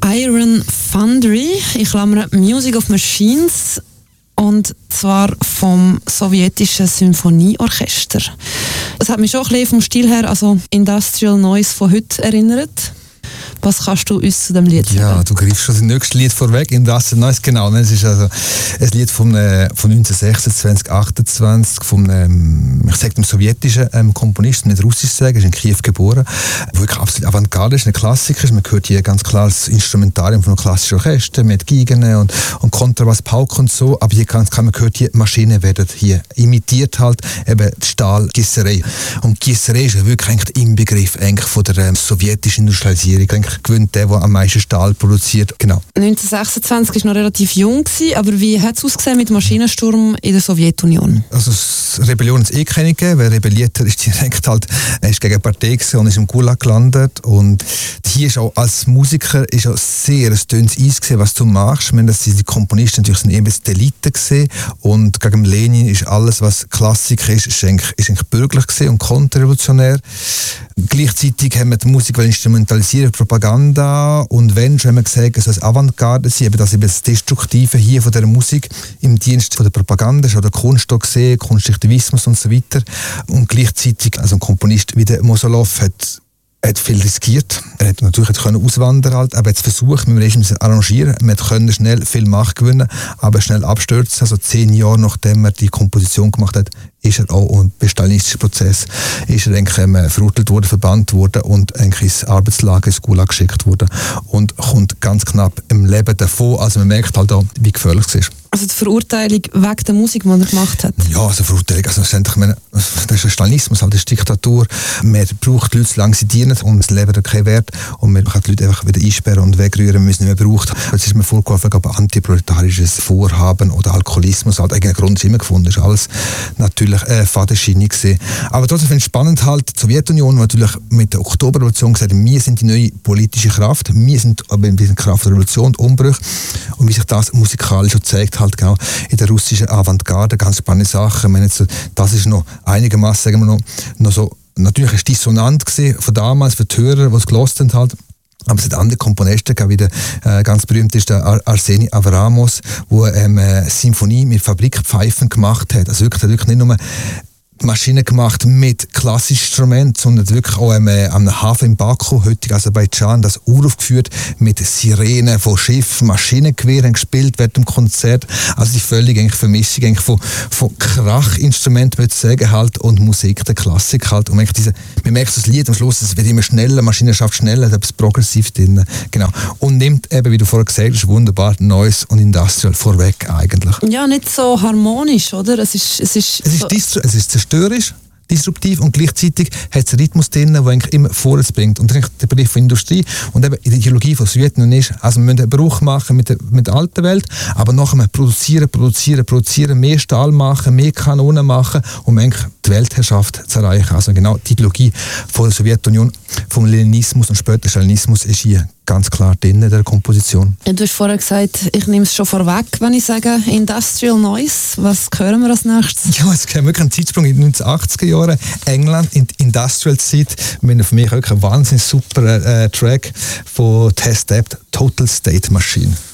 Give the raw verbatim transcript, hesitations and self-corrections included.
Iron Foundry, ich klammere Music of Machines, und zwar vom sowjetischen Symphonieorchester. Das hat mich schon ein bisschen vom Stil her, also Industrial Noise von heute erinnert. Was kannst du uns zu dem Lied sagen? Ja, du greifst schon das nächste Lied vorweg. Industrial Noise, genau. Es ist also ein Lied von, äh, von neunzehnhundertsechsundzwanzig, achtundzwanzig von ähm, ich sage dem sowjetischen ähm, Komponisten, nicht russisch sagen, ist in Kiew geboren, wirklich absolut avantgarde ist, ein Klassiker ist. Man hört hier ganz klar das Instrumentarium von einem klassischen Orchester mit Geigen und, und Kontrabass, Pauke und so, aber hier ganz klar, man hört hier, Maschinen werden hier imitiert halt, eben die Stahlgießerei. Und Gießerei ist ja wirklich eigentlich im Begriff eigentlich von der ähm, sowjetischen Industrialisierung. Eigentlich gewinnt der, der am meisten Stahl produziert. Genau. neunzehnhundertsechsundzwanzig war noch relativ jung, aber wie hat es ausgesehen mit Maschinensturm in der Sowjetunion? Also die Rebellion hat es eh keine gegeben. Wer rebelliert hat, ist direkt halt, er ist gegen die Partei und ist im Gulag gelandet. Und hier ist auch als Musiker ist auch sehr ein dünnes Eis gesehen, was du machst. Ich meine, dass die Komponisten natürlich sind eben die Elite gesehen und gegen Lenin ist alles, was Klassik ist, ist eigentlich, ist eigentlich bürgerlich gesehen und konterrevolutionär. Gleichzeitig haben wir die Musik instrumentalisieren, Propaganda, und wenn schon haben wir gesagt, es soll Avantgarde sein, eben das eben das Destruktive hier von der Musik im Dienst von der Propaganda, ist auch der Kunst gesehen, Konstruktivismus und so weiter. Und gleichzeitig, also ein Komponist wie der Mosolov hat Er hat viel riskiert. Er hat natürlich können auswandern, halt, aber jetzt versucht, wir müssen es arrangieren. Wir können schnell viel Macht gewinnen, aber schnell abstürzen. Also zehn Jahre nachdem er die Komposition gemacht hat, ist er auch im stalinistischer Prozess, ist er eigentlich ähm, verurteilt worden, verbannt worden und eigentlich ins Arbeitslager, ins Gulag geschickt worden und kommt ganz knapp im Leben davon. Also man merkt halt auch, wie gefährlich es ist. Also die Verurteilung wegen der Musik, die er gemacht hat? Ja, also Verurteilung. Also ich meine, das ist ein Stalinismus, halt, das ist Diktatur. Man braucht die Leute, solange sie dienen, und das Leben hat keinen Wert. Und man kann die Leute einfach wieder einsperren und wegrühren, man müssen nicht mehr braucht. Jetzt ist mir vorgeworfen, aber antiproletarisches Vorhaben oder Alkoholismus. Halt, eigentlich Grund ist immer gefunden. Das ist alles natürlich äh, fadenscheinig gewesen. Aber trotzdem finde ich spannend halt, die Sowjetunion, die natürlich mit der Oktoberrevolution gesagt hat, wir sind die neue politische Kraft, wir sind aber in dieser Kraft der Revolution, die Umbruch. Und wie sich das musikalisch schon zeigt, halt genau in der russischen Avantgarde, ganz spannende Sachen. Ich meine, jetzt, das ist noch einigermaßen, sagen wir noch, noch so, natürlich ist dissonant gewesen von damals, für die Hörer, die es gehört haben halt. Aber es hat andere Komponisten gegeben, wie der äh, ganz berühmt ist der Ar- Arseni Avramos, der ähm, eine Symphonie mit Fabrikpfeifen gemacht hat. Also wirklich, wirklich nicht nur Maschinen gemacht mit klassischen Instrumenten, sondern wirklich auch ähm, am Hafen in Baku, heutig Aserbaidschan, das uraufgeführt mit Sirenen von Schiffen, Maschinengewehren gespielt während dem Konzert. Also die völlige eigentlich Vermischung eigentlich von, von Krachinstrumenten, würde ich sagen, halt, und Musik, der Klassik halt. Und man, diese, man merkt das Lied am Schluss, es wird immer schneller, Maschine schafft schneller, da ist etwas progressiv drin. Genau. Und nimmt eben, wie du vorher gesagt hast, wunderbar Noise und Industrial vorweg eigentlich. Ja, nicht so harmonisch, oder? Es ist, es ist, es ist, so distru- es ist zerstörerisch, disruptiv und gleichzeitig hat es einen Rhythmus drin, der eigentlich immer vorwärts bringt. Und der Begriff von Industrie und eben die Ideologie von Sowjetunion ist, also wir müssen einen Bruch machen mit der, mit der alten Welt, aber nachher wir produzieren, produzieren, produzieren, mehr Stahl machen, mehr Kanonen machen, um eigentlich die Weltherrschaft zu erreichen. Also genau die Ideologie von der Sowjetunion, vom Leninismus und später Stalinismus ist hier ganz klar drin in der Komposition. Ja, du hast vorher gesagt, ich nehme es schon vorweg, wenn ich sage Industrial Noise. Was hören wir als nächstes? Ja, es kam wirklich ein Zeitsprung in den neunzehnhundertachtziger Jahren. England, in Industrial Zeit. Wir haben für mich wirklich ein wahnsinnig super äh, Track von Test Apt, Total State Machine.